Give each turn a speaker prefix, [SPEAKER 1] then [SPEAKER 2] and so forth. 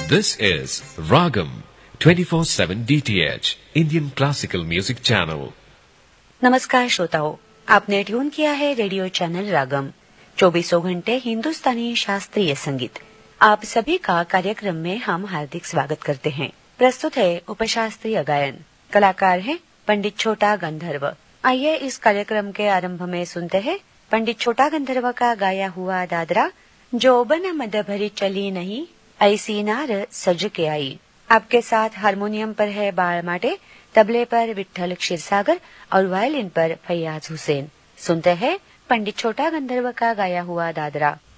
[SPEAKER 1] This is Ragam 24/7 DTH Indian Classical Music Channel.
[SPEAKER 2] नमस्कार श्रोताओं, आपने ट्यून किया है रेडियो चैनल रागम 24 घंटे हिंदुस्तानी शास्त्रीय संगीत। आप सभी का कार्यक्रम में हम हार्दिक स्वागत करते हैं। प्रस्तुत है उपशास्त्रीय गायन, कलाकार हैं पंडित छोटा गंधर्व। आइए इस कार्यक्रम के आरंभ में सुनते हैं पंडित छोटा गंधर्व का गाया हुआ दादरा, जोबन मद भरी चली नहीं ऐसी नार सज के आई। आपके साथ हारमोनियम पर है बाल माटे, तबले पर विट्ठल क्षीरसागर और वायलिन पर फैयाज हुसैन। सुनते हैं पंडित छोटा गंधर्व का गाया हुआ दादरा।